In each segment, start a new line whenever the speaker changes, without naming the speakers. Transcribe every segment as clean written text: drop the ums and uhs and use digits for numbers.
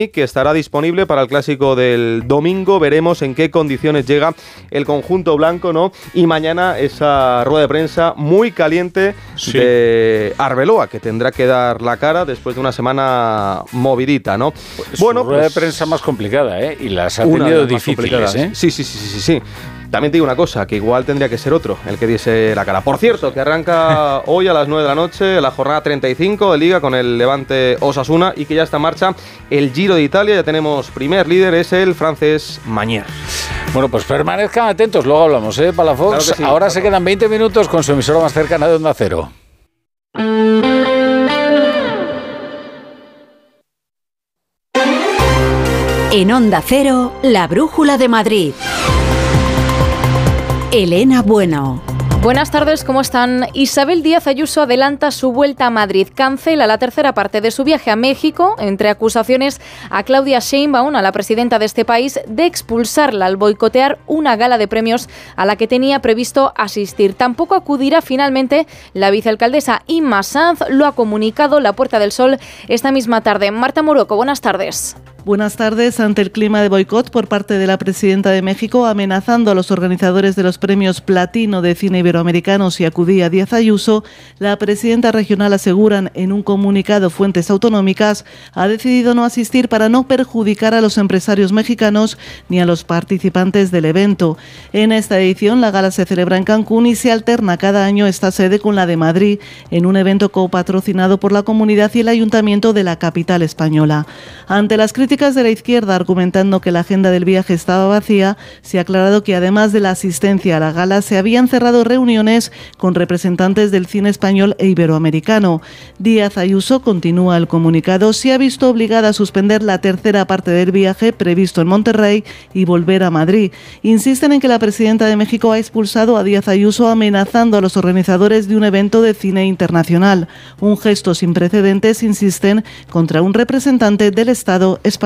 que estará disponible para el clásico del domingo. Veremos en qué condiciones llega el conjunto blanco, ¿no? Y mañana esa rueda de prensa muy caliente de Arbeloa, que tendrá que dar la cara después de una semana movidita, ¿no?
Bueno, rueda de prensa más complicada, ¿eh? Y las ha tenido difíciles, ¿eh?
Sí. También te digo una cosa, que igual tendría que ser otro el que diese la cara. Por cierto, que arranca hoy a las 9 de la noche la jornada 35 de Liga con el Levante Osasuna y que ya está en marcha el Giro de Italia. Ya tenemos primer líder, es el francés Magnier.
Bueno, pues permanezcan atentos, luego hablamos, Palafox. Claro sí, ahora se quedan 20 minutos con su emisora más cercana de Onda Cero.
En Onda Cero, la Brújula de Madrid. Elena Bueno.
Buenas tardes, ¿cómo están? Isabel Díaz Ayuso adelanta su vuelta a Madrid. Cancela la tercera parte de su viaje a México, entre acusaciones a Claudia Sheinbaum, a la presidenta de este país, de expulsarla al boicotear una gala de premios a la que tenía previsto asistir. Tampoco acudirá finalmente la vicealcaldesa Inma Sanz, lo ha comunicado La Puerta del Sol esta misma tarde. Marta Moroco, buenas tardes.
Buenas tardes. Ante el clima de boicot por parte de la presidenta de México, amenazando a los organizadores de los premios Platino de Cine Iberoamericano si acudía Díaz Ayuso, la presidenta regional, aseguran en un comunicado fuentes autonómicas, ha decidido no asistir para no perjudicar a los empresarios mexicanos ni a los participantes del evento. En esta edición, la gala se celebra en Cancún y se alterna cada año esta sede con la de Madrid, en un evento copatrocinado por la Comunidad y el Ayuntamiento de la capital española. Ante las críticas de la izquierda argumentando que la agenda del viaje estaba vacía, se ha aclarado que además de la asistencia a la gala se habían cerrado reuniones con representantes del cine español e iberoamericano. Díaz Ayuso, continúa el comunicado, se ha visto obligada a suspender la tercera parte del viaje previsto en Monterrey y volver a Madrid. Insisten en que la presidenta de México ha expulsado a Díaz Ayuso amenazando a los organizadores de un evento de cine internacional. Un gesto sin precedentes, insisten, contra un representante del Estado español.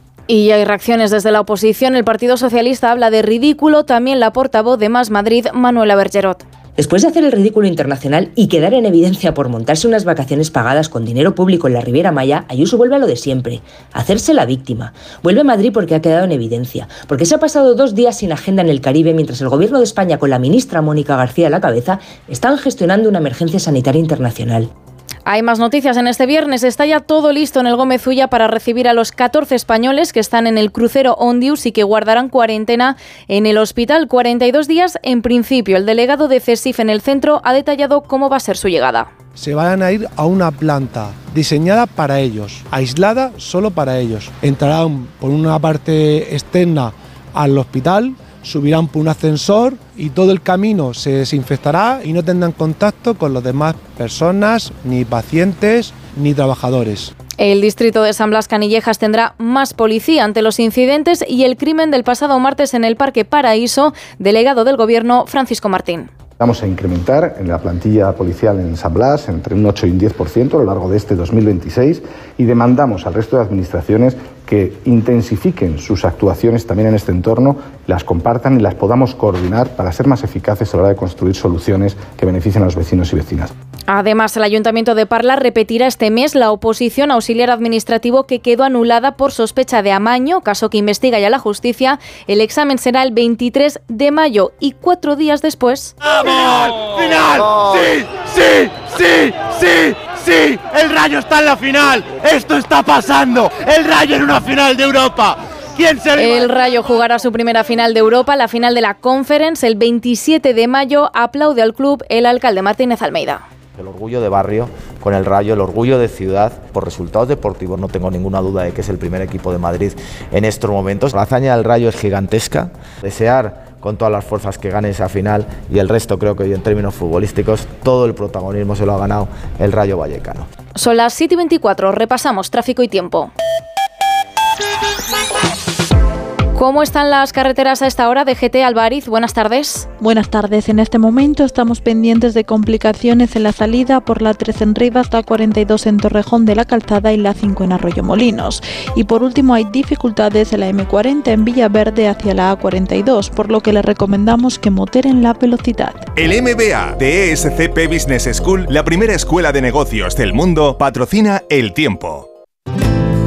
Y hay reacciones desde la oposición. El Partido Socialista habla de ridículo. También la portavoz de Más Madrid, Manuela Bergerot.
Después de hacer el ridículo internacional y quedar en evidencia por montarse unas vacaciones pagadas con dinero público en la Riviera Maya, Ayuso vuelve a lo de siempre, hacerse la víctima. Vuelve a Madrid porque ha quedado en evidencia, porque se ha pasado 2 días sin agenda en el Caribe mientras el Gobierno de España, con la ministra Mónica García a la cabeza, están gestionando una emergencia sanitaria internacional.
Hay más noticias en este viernes. Está ya todo listo en el Gómez Ulla para recibir a los 14 españoles que están en el crucero Ondius y que guardarán cuarentena en el hospital. 42 días en principio. El delegado de CESIF en el centro ha detallado cómo va a ser su llegada.
Se van a ir a una planta diseñada para ellos, aislada solo para ellos. Entrarán por una parte externa al hospital, subirán por un ascensor y todo el camino se desinfectará y no tendrán contacto con las demás personas, ni pacientes, ni trabajadores.
El distrito de San Blas Canillejas tendrá más policía ante los incidentes y el crimen del pasado martes en el Parque Paraíso. Delegado del Gobierno, Francisco Martín.
Vamos a incrementar en la plantilla policial en San Blas entre un 8 y un 10% a lo largo de este 2026 y demandamos al resto de administraciones que intensifiquen sus actuaciones también en este entorno, las compartan y las podamos coordinar para ser más eficaces a la hora de construir soluciones que beneficien a los vecinos y vecinas.
Además, el Ayuntamiento de Parla repetirá este mes la oposición a auxiliar administrativo que quedó anulada por sospecha de amaño, caso que investiga ya la justicia. El examen será el 23 de mayo y 4 días después...
¡Final! ¡Final! ¡Sí! ¡Sí! ¡Sí! ¡Sí! ¡Sí! ¡El Rayo está en la final! ¡Esto está pasando! ¡El Rayo en una final de Europa!
El Rayo jugará su primera final de Europa, la final de la Conference, el 27 de mayo. Aplaude al club el alcalde Martínez Almeida.
El orgullo de barrio con el Rayo, el orgullo de ciudad. Por resultados deportivos no tengo ninguna duda de que es el primer equipo de Madrid en estos momentos. La hazaña del Rayo es gigantesca. Desear con todas las fuerzas que gane esa final y el resto creo que hoy en términos futbolísticos todo el protagonismo se lo ha ganado el Rayo Vallecano.
Son las 7:24, repasamos tráfico y tiempo. ¿Cómo están las carreteras a esta hora? DGT Albariz, buenas tardes.
Buenas tardes. En este momento estamos pendientes de complicaciones en la salida por la 3 en Rivas, la 42 en Torrejón de la Calzada y la 5 en Arroyomolinos. Y por último hay dificultades en la M40 en Villaverde hacia la A42, por lo que les recomendamos que moderen la velocidad.
El MBA de ESCP Business School, la primera escuela de negocios del mundo, patrocina El Tiempo.